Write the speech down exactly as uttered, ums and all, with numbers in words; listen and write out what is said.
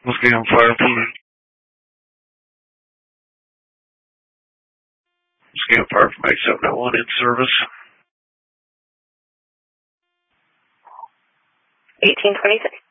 Whiskey on fire, please. Whiskey on fire from eight seven oh one in service. eighteen twenty-six.